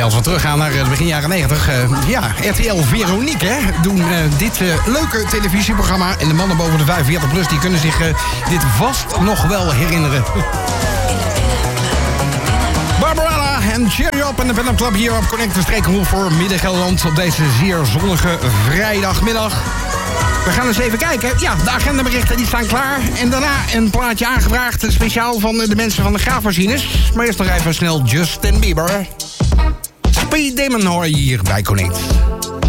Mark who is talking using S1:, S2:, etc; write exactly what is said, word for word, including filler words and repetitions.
S1: Ja, als we teruggaan naar de begin jaren negentig. Uh, ja, R T L Veronique hè, doen uh, dit uh, leuke televisieprogramma. En de mannen boven de vijfenveertig plus die kunnen zich uh, dit vast nog wel herinneren. Barbarella en Cheer You Up en de Venom Club hier op Connect de Streekhoek voor Midden-Gelderland op deze zeer zonnige vrijdagmiddag. We gaan eens even kijken. Ja, de agendaberichten die staan klaar. En daarna een plaatje aangevraagd, speciaal van de mensen van de graafmachines. Maar eerst nog even snel Justin Bieber. Speed Demon hoor je hier bij Connect.